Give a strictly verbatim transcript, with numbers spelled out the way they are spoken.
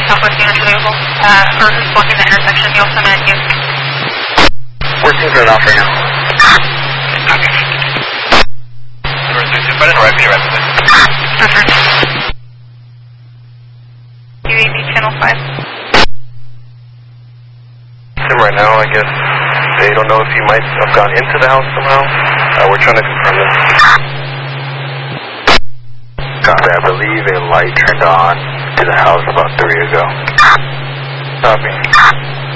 Southwest units available, uh, or who's blocking the intersection, you'll send it, you. We're taking it off right now. Okay. But it's right, right, Perfect. U A V channel five. Him right now, I guess they don't know if he might have gone into the house somehow. Uh, we're trying to confirm this. Copy, I believe a light turned on to the house about three ago. Copy.